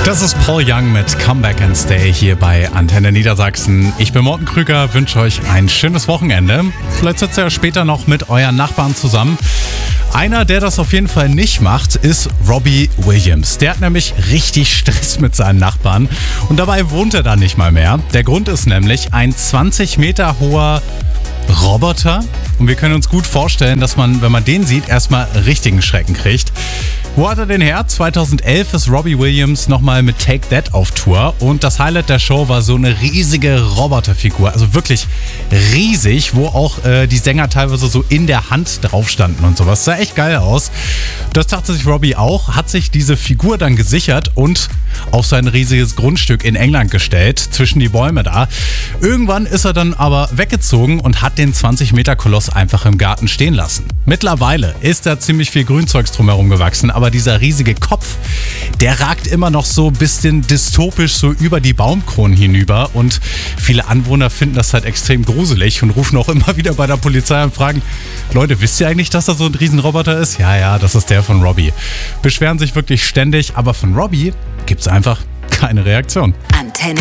Das ist Paul Young mit Come Back and Stay hier bei Antenne Niedersachsen. Ich bin Morten Krüger, wünsche euch ein schönes Wochenende. Vielleicht sitzt ihr ja später noch mit euren Nachbarn zusammen. Einer, der das auf jeden Fall nicht macht, ist Robbie Williams. Der hat nämlich richtig Stress mit seinen Nachbarn und dabei wohnt er da nicht mal mehr. Der Grund ist nämlich ein 20 Meter hoher Roboter und wir können uns gut vorstellen, dass man, wenn man den sieht, erstmal richtigen Schrecken kriegt. Wo hat er den her? 2011 ist Robbie Williams nochmal mit Take That auf Tour und das Highlight der Show war so eine riesige Roboterfigur, also wirklich riesig, wo auch die Sänger teilweise so in der Hand drauf standen und sowas. Sah echt geil aus. Das dachte sich Robbie auch, hat sich diese Figur dann gesichert und auf sein riesiges Grundstück in England gestellt, zwischen die Bäume da. Irgendwann ist er dann aber weggezogen und hat den 20 Meter Koloss einfach im Garten stehen lassen. Mittlerweile ist da ziemlich viel Grünzeugs drumherum gewachsen, aber dieser riesige Kopf, der ragt immer noch so ein bisschen dystopisch so über die Baumkronen hinüber und viele Anwohner finden das halt extrem gruselig und rufen auch immer wieder bei der Polizei und fragen, Leute, wisst ihr eigentlich, dass da so ein Riesenroboter ist? Ja, das ist der von Robbie. Beschweren sich wirklich ständig, aber von Robbie gibt's einfach keine Reaktion.